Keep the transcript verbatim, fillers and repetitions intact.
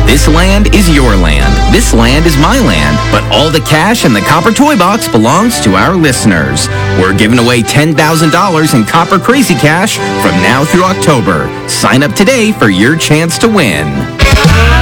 This land is your land. This land is my land. But all the cash in the Copper Toy Box belongs to our listeners. We're giving away ten thousand dollars in Copper Crazy Cash from now through October. Sign up today for your chance to win.